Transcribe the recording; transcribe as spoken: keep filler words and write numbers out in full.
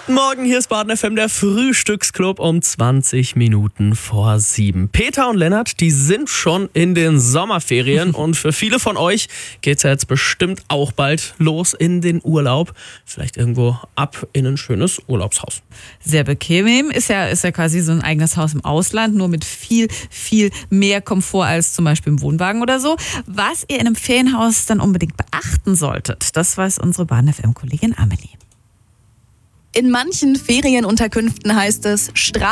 Guten Morgen, hier ist Baden F M, der Frühstücksclub um zwanzig Minuten vor sieben. Peter und Lennart, die sind schon in den Sommerferien und für viele von euch geht's ja jetzt bestimmt auch bald los in den Urlaub. Vielleicht irgendwo ab in ein schönes Urlaubshaus. Sehr bequem, ist ja, ist ja quasi so ein eigenes Haus im Ausland, nur mit viel, viel mehr Komfort als zum Beispiel im Wohnwagen oder so. Was ihr in einem Ferienhaus dann unbedingt beachten solltet, das weiß unsere Baden F M-Kollegin Amelie. In manchen Ferienunterkünften heißt es Straßen